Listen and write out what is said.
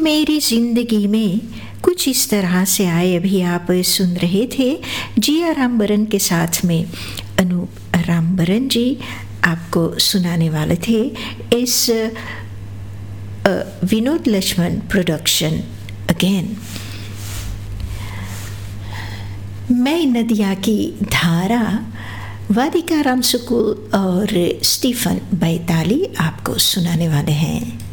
मेरी ज़िंदगी में कुछ इस तरह से आए। अभी आप सुन रहे थे जिया रामबरन के साथ में अनूप रामबरन जी आपको सुनाने वाले थे इस विनोद लक्ष्मण प्रोडक्शन अगेन। मैं नदिया की धारा वादिका रामसुकुल और स्टीफन बैताली आपको सुनाने वाले हैं।